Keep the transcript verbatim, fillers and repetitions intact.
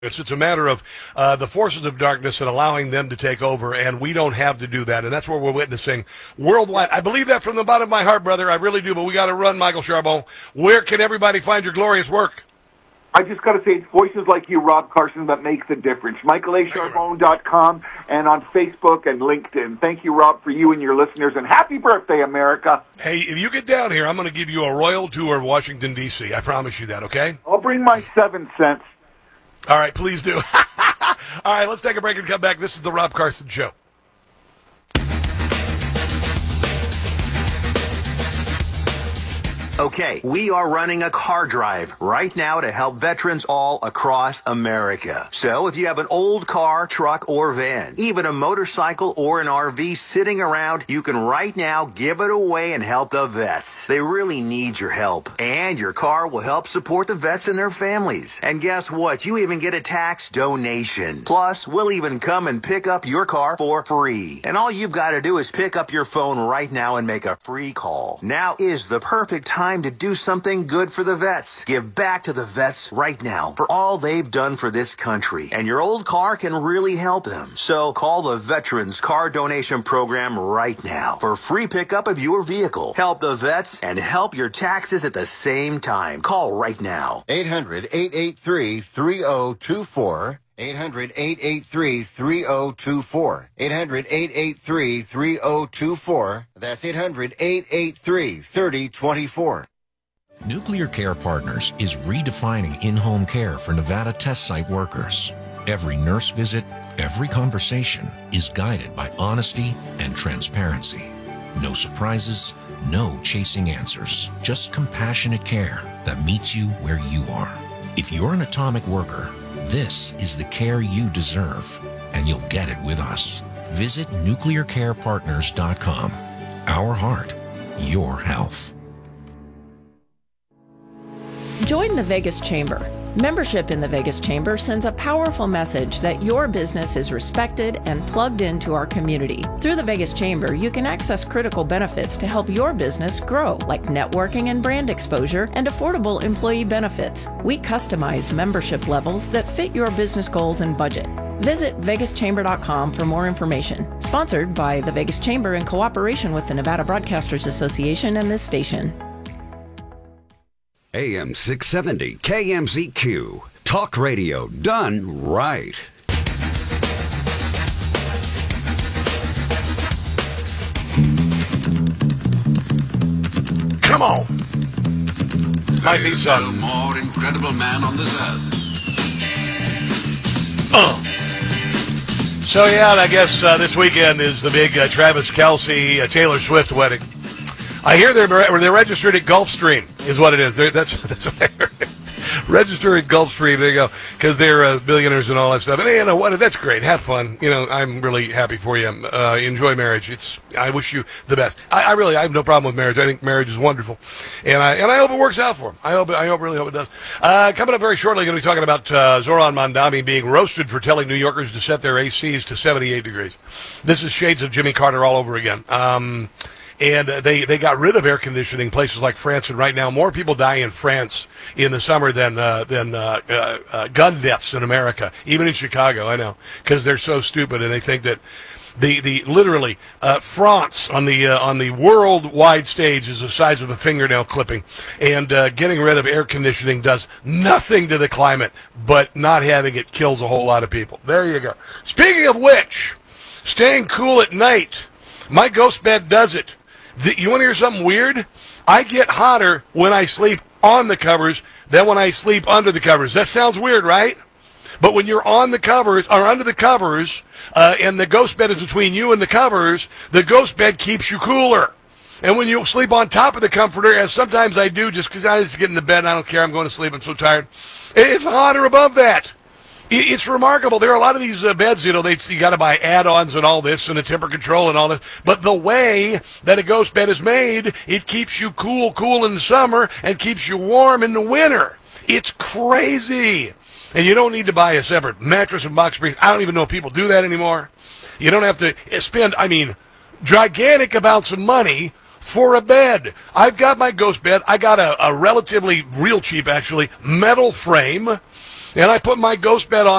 It's, it's a matter of uh, the forces of darkness and allowing them to take over, and we don't have to do that, and that's what we're witnessing worldwide. I believe that from the bottom of my heart, brother. I really do, but we got to run, Michael Charbon. Where can everybody find your glorious work? I just got to say, it's voices like you, Rob Carson, that makes a difference. Michael A Charbon dot com and on Facebook and LinkedIn. Thank you, Rob, for you and your listeners, and happy birthday, America. Hey, if you get down here, I'm going to give you a royal tour of Washington, D C I promise you that, okay? I'll bring my seven cents. All right, please do. All right, let's take a break and come back. This is the Rob Carson Show. Okay, we are running a car drive right now to help veterans all across America. So if you have an old car, truck, or van, even a motorcycle or an R V sitting around, you can right now give it away and help the vets. They really need your help. And your car will help support the vets and their families. And guess what? You even get a tax donation. Plus, we'll even come and pick up your car for free. And all you've got to do is pick up your phone right now and make a free call. Now is the perfect time to do something good for the vets. Give back to the vets right now for all they've done for this country. And your old car can really help them. So call the Veterans Car Donation Program right now for free pickup of your vehicle. Help the vets and help your taxes at the same time. Call right now. eight hundred, eight eight three, three oh two four. eight hundred, eight eight three, three oh two four. eight hundred, eight eight three, three oh two four. That's eight hundred, eight eight three, three oh two four. Nuclear Care Partners is redefining in-home care for Nevada test site workers. Every nurse visit, every conversation is guided by honesty and transparency. No surprises, no chasing answers, just compassionate care that meets you where you are. If you're an atomic worker, this is the care you deserve, and you'll get it with us. Visit nuclear care partners dot com. Our heart, your health. Join the Vegas Chamber. Membership in the Vegas Chamber sends a powerful message that your business is respected and plugged into our community. Through the Vegas Chamber, you can access critical benefits to help your business grow, like networking and brand exposure and affordable employee benefits. We customize membership levels that fit your business goals and budget. Visit vegas chamber dot com for more information. Sponsored by the Vegas Chamber in cooperation with the Nevada Broadcasters Association and this station. A M six seventy K M Z Q. Talk radio done right. Come on. My theme song. More incredible man on this earth. Uh. So, yeah, I guess uh, this weekend is the big uh, Travis Kelce, uh, Taylor Swift wedding. I hear they're they're registered at Gulfstream, is what it is. They're, that's that's what I heard. Registered at Gulfstream. There you go, because they're uh, billionaires and all that stuff. And you know what? That's great. Have fun. You know, I'm really happy for you. Uh, enjoy marriage. It's. I wish you the best. I, I really I have no problem with marriage. I think marriage is wonderful, and I and I hope it works out for them. I hope I hope really hope it does. Uh, coming up very shortly, going to be talking about uh, Zoran Mandami being roasted for telling New Yorkers to set their A Cs to seventy-eight degrees. This is shades of Jimmy Carter all over again. Um, And they, they got rid of air conditioning in places like France, and right now more people die in France in the summer than uh, than uh, uh, uh, gun deaths in America, even in Chicago. I know, because they're so stupid and they think that the the literally uh, France on the uh, on the worldwide stage is the size of a fingernail clipping, and uh, getting rid of air conditioning does nothing to the climate, but not having it kills a whole lot of people. There you go. Speaking of which, staying cool at night, my ghost bed does it. The, you want to hear something weird? I get hotter when I sleep on the covers than when I sleep under the covers. That sounds weird, right? But when you're on the covers, or under the covers, uh, and the ghost bed is between you and the covers, the ghost bed keeps you cooler. And when you sleep on top of the comforter, as sometimes I do, just because I just get in the bed and I don't care, I'm going to sleep, I'm so tired, it's hotter above that. It's remarkable. There are a lot of these uh, beds, you know, they, you got to buy add-ons and all this and a temper control and all this. But the way that a ghost bed is made, it keeps you cool, cool in the summer and keeps you warm in the winter. It's crazy. And you don't need to buy a separate mattress and box springs. I don't even know if people do that anymore. You don't have to spend, I mean, gigantic amounts of money for a bed. I've got my ghost bed. I got a, a relatively real cheap, actually, metal frame. And I put my ghost bed on